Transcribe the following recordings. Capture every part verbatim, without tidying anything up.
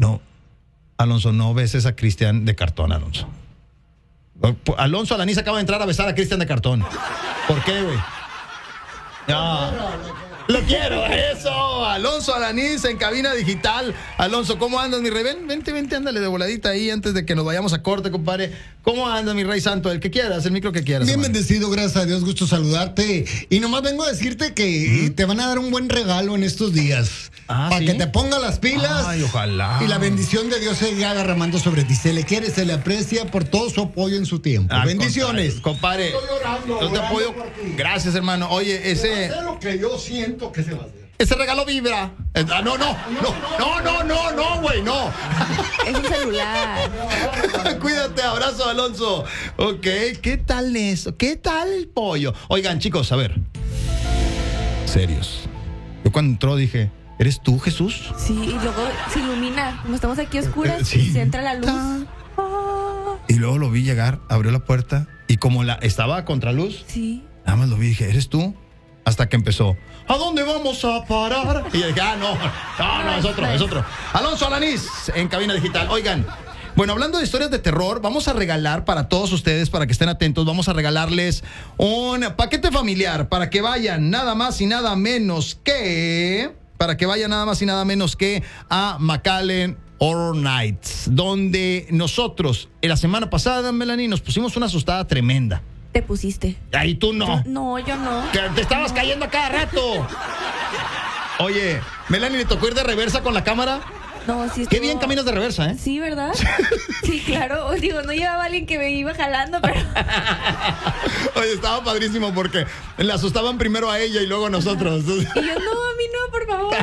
No, Alonso, no beses a Cristian de cartón, Alonso. Alonso Alanís acaba de entrar a besar a Cristian de cartón. ¿Por qué, güey? No. Lo quiero, eso. Alonso Alanís en cabina digital. Alonso, ¿cómo andas, mi rey? Ven, vente, vente, ándale de voladita ahí antes de que nos vayamos a corte, compadre. ¿Cómo andas, mi rey santo? El que quieras, el micro que quieras. Bien hermano. bendecido, gracias a Dios, gusto saludarte. Y nomás vengo a decirte que ¿Mm? te van a dar un buen regalo en estos días. Ah, para ¿sí? que te ponga las pilas. Ay, ojalá. Y la bendición de Dios se siga derramando sobre ti. Se le quiere, se le aprecia por todo su apoyo en su tiempo. Ah, bendiciones. Compadre, Estoy llorando, yo te orando apoyo. por ti. Gracias, hermano. Oye, ese. Sé lo que yo siento que se va a hacer. Ese regalo vibra. Eh, ah, no, no, no, no, no, no, no, güey, no. Es un celular. Cuídate, abrazo, Alonso. Ok, ¿qué tal eso? ¿Qué tal el pollo? Oigan, chicos, a ver. Serios. Yo cuando entró dije, ¿eres tú, Jesús? Sí, y luego se ilumina. Como estamos aquí oscuras, Eh, sí. se entra la luz. Ah. Y luego lo vi llegar, abrió la puerta y como la estaba a contraluz, Sí. nada más lo vi y dije, ¿eres tú? Hasta que empezó, ¿a dónde vamos a parar? Y yo dije, ah, no, no, no, es otro, es otro. Alonso Alanís, en cabina digital. Oigan, bueno, hablando de historias de terror, vamos a regalar para todos ustedes, para que estén atentos, vamos a regalarles un paquete familiar para que vayan nada más y nada menos que, para que vayan nada más y nada menos que a McAllen Horror Nights, donde nosotros, en la semana pasada, Melanie, nos pusimos una asustada tremenda. Te pusiste. Ahí tú no. Yo- no, yo no. Que te estabas cayendo a cada rato. Oye, Melanie, ¿le tocó ir de reversa con la cámara? No, sí. Qué estuvo- bien caminas de reversa, ¿eh? Sí, ¿verdad? Sí, claro. Digo, no llevaba a alguien que me iba jalando, pero. Oye, estaba padrísimo porque le asustaban primero a ella y luego a nosotros. Y yo, no, a mí no, por favor.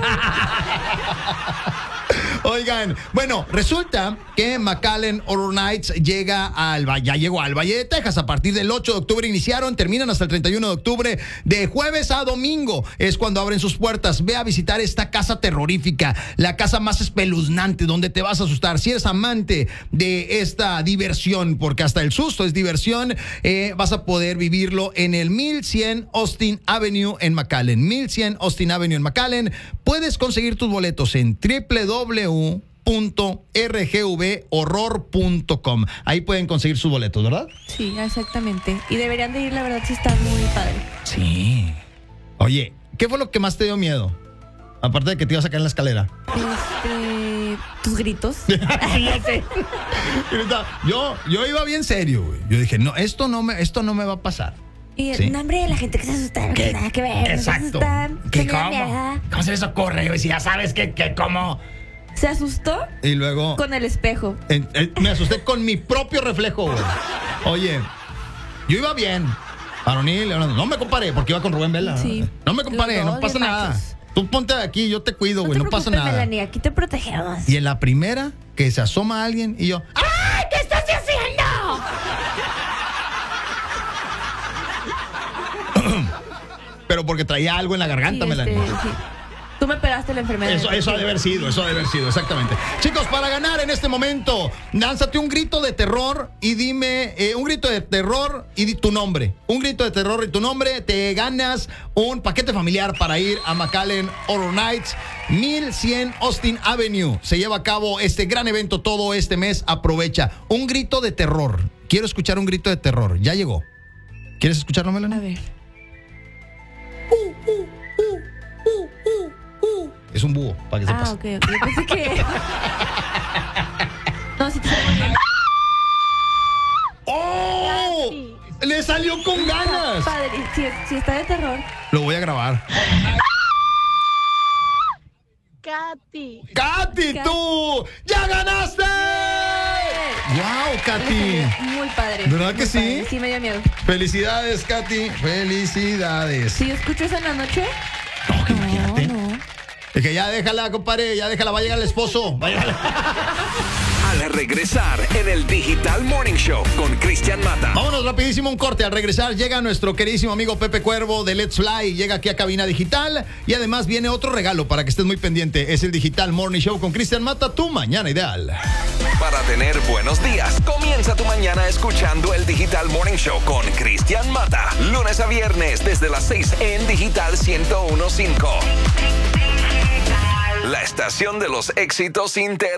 Oigan, bueno, resulta que McAllen Horror Nights llega al ya llegó al Valle de Texas. A partir del ocho de octubre iniciaron, terminan hasta el treinta y uno de octubre, de jueves a domingo es cuando abren sus puertas. Ve a visitar esta casa terrorífica, la casa más espeluznante donde te vas a asustar. Si eres amante de esta diversión, porque hasta el susto es diversión, eh, vas a poder vivirlo en el mil cien Austin Avenue en McAllen. mil cien Austin Avenue en McAllen. Puedes conseguir tus boletos en doble u doble u doble u punto r g v horror punto com. Ahí pueden conseguir sus boletos, ¿verdad? Sí, exactamente. Y deberían de ir, la verdad, sí está muy padre. Sí. Oye, ¿qué fue lo que más te dio miedo? Aparte de que te ibas a caer en la escalera. Este. Tus gritos. Sí, ya sé. Yo, yo iba bien serio, güey. Yo dije, no, esto no me, esto no me va a pasar. Y Sí. no, hombre, la gente que se asusta, no tiene nada que ver. no se Exacto. asustan, ¿Qué, se me da cómo? miedo. ¿Cómo se les ocurre, güey? Si ya sabes que, que cómo. Se asustó Y luego con el espejo. en- en- me asusté con mi propio reflejo, güey. Oye, yo iba bien. Varonil, no me comparé porque iba con Rubén Vela. Sí. No me comparé, Los no dos pasa bien nada. machos. Tú ponte aquí, yo te cuido, No güey, te no, pasa preocupes, nada. Melanie, aquí te protegemos. Y en la primera que se asoma alguien y yo, ¡ay, qué estás haciendo! Pero porque traía algo en la garganta, Sí, este, Melanie. sí. Tú me pegaste la enfermedad. Eso, eso ha de haber sido, eso ha de haber sido, exactamente. Chicos, para ganar en este momento, lánzate un grito de terror y dime, eh, un grito de terror y di tu nombre. Un grito de terror y tu nombre, te ganas un paquete familiar para ir a McAllen Horror Nights, mil cien Austin Avenue. Se lleva a cabo este gran evento todo este mes, aprovecha. Un grito de terror. Quiero escuchar un grito de terror, ya llegó. ¿Quieres escucharlo, Melanie? A ver. Es un búho, para que sepas. Ah, ok, ok. Yo pensé que. No, sí te salió muy bien. ¡Oh! Sí. ¡Le salió con ganas! Padre, si, si está de terror. Lo voy a grabar. Katy. ¡Katy, tú! ¡Ya ganaste! ¡Wow, Katy! Muy padre. ¿Verdad muy que sí? padre. Sí, me dio miedo. Felicidades, Katy. Felicidades. Si yo escucho eso en la noche. No, que No, imagínate. no. Es que ya déjala, compadre. Ya déjala. Va a llegar el esposo. Va a llegar. Al regresar en el Digital Morning Show con Cristian Mata. Vámonos rapidísimo un corte. Al regresar llega nuestro queridísimo amigo Pepe Cuervo de Let's Fly. Llega aquí a Cabina Digital. Y además viene otro regalo para que estés muy pendiente. Es el Digital Morning Show con Cristian Mata. Tu mañana ideal. Para tener buenos días, comienza tu mañana escuchando el Digital Morning Show con Cristian Mata. Lunes a viernes desde las seis en Digital ciento uno punto cinco. La estación de los éxitos inter